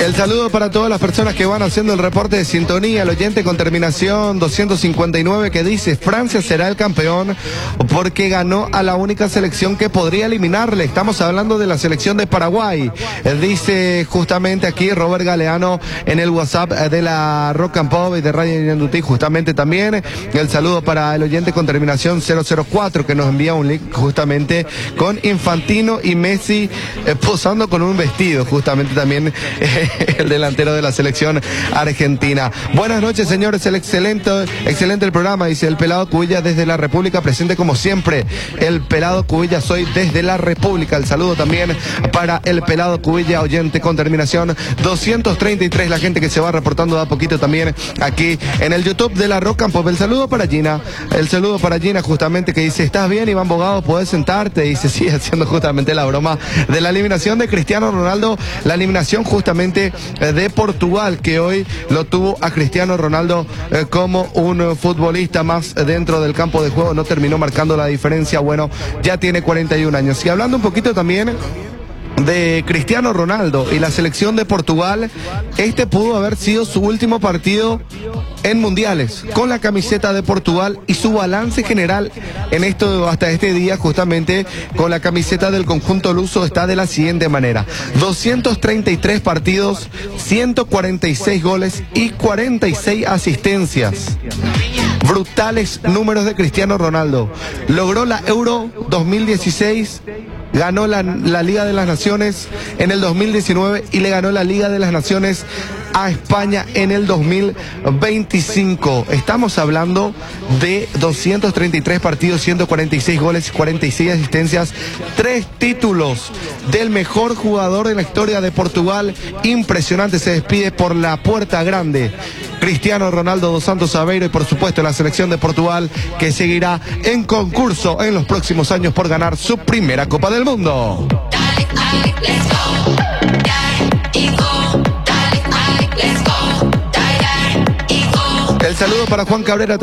El saludo para todas las personas que van haciendo el reporte de sintonía, el oyente con terminación 259 que dice: Francia será el campeón porque ganó a la única selección que podría eliminarle. Estamos hablando de la selección de Paraguay. Dice justamente aquí Robert Galeano en el WhatsApp de la Rock and Pop y de Radio Ñandutí, justamente también. El saludo para el oyente con terminación 004 que nos envía un link justamente con Infantino y Messi posando con un vestido, justamente también el delantero de la selección argentina. Buenas noches, señores, excelente el programa, dice el Pelado Cubilla desde la República, presente como siempre. El Pelado Cubilla, soy desde la República. El saludo también para el Pelado Cubilla, oyente con terminación 233, la gente que se va reportando de a poquito también aquí en el YouTube de la Rock and Pop. El saludo para Gina, justamente, que dice: ¿estás bien, Iván Bogado? ¿Podés sentarte? Dice, sí, haciendo justamente la broma de la eliminación de Cristiano Ronaldo, la eliminación justamente de Portugal, que hoy lo tuvo a Cristiano Ronaldo como un futbolista más dentro del campo de juego. No terminó marcando la diferencia, bueno, ya tiene 41 años. Y hablando un poquito también de Cristiano Ronaldo y la selección de Portugal, este pudo haber sido su último partido en mundiales con la camiseta de Portugal, y su balance general en esto hasta este día justamente con la camiseta del conjunto luso está de la siguiente manera: 233 partidos, 146 goles y 46 asistencias. Brutales números de Cristiano Ronaldo. Logró la Euro 2016, ganó la Liga de las Naciones en el 2019 y le ganó la Liga de las Naciones a España en el 2025. Estamos hablando de 233 partidos, 146 goles y 46 asistencias, 3 títulos del mejor jugador de la historia de Portugal. Impresionante, se despide por la puerta grande Cristiano Ronaldo dos Santos Aveiro, y por supuesto la selección de Portugal, que seguirá en concurso en los próximos años por ganar su primera Copa del Mundo. El saludo para Juan Cabrera.